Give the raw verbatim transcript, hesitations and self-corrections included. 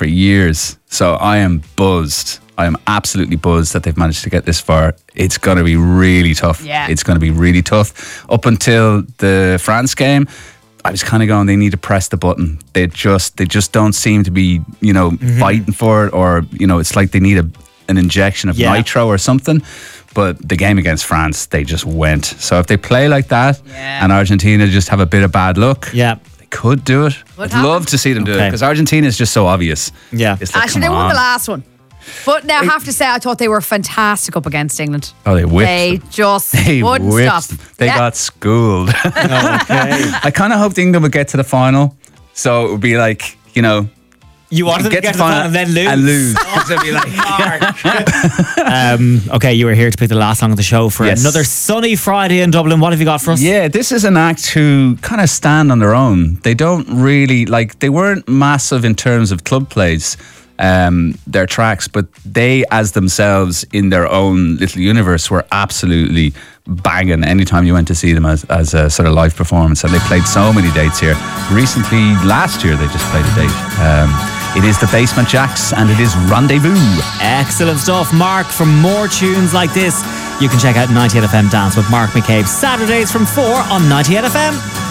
for years. So I am buzzed. I am absolutely buzzed that they've managed to get this far. It's going to be really tough. Yeah. It's going to be really tough. Up until the France game, I was kind of going, they need to press the button. They just they just don't seem to be, you know, mm-hmm. fighting for it, or, you know, it's like they need a, an injection of yeah. nitro or something. But the game against France, they just went. So if they play like that yeah. and Argentina just have a bit of bad luck, yeah. they could do it. What I'd happened? love to see them do okay. it, because Argentina is just so obvious. Yeah. It's like, Actually, they won the last one. But now I have to say, I thought they were fantastic up against England. Oh, they whipped They them. just They wouldn't whipped stop. them. They Yeah. got schooled. Okay. I kind of hoped England would get to the final. So it would be like, you know, You wanted them to get to the final and then lose. And lose. Oh, it'd be like, um, okay, you were here to pick the last song of the show for Yes. another sunny Friday in Dublin. What have you got for us? yeah, this is an act who kind of stand on their own. They don't really, like, they weren't massive in terms of club plays, um, their tracks, but they as themselves in their own little universe were absolutely banging anytime you went to see them as, as a sort of live performance. And they played so many dates here. Recently, last year, they just played a date. Um, It is the Basement Jacks, and it is Rendezvous. Excellent stuff, Mark. For more tunes like this, you can check out ninety-eight F M Dance with Mark McCabe Saturdays from four on ninety-eight F M.